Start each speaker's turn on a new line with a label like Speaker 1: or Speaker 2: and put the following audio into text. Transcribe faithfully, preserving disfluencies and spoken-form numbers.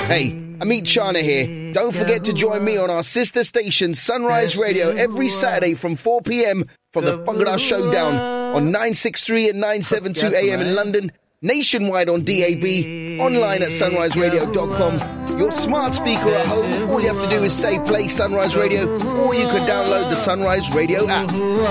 Speaker 1: Hey, Amit Chana here. Don't forget to join me on our sister station Sunrise Radio every Saturday from four p.m. for the Bhangra Showdown on nine sixty-three and nine seventy-two A M in London, nationwide on D A B, online at sunrise radio dot com. Your smart speaker at home, all you have to do is say play Sunrise Radio, or you could download the Sunrise Radio app.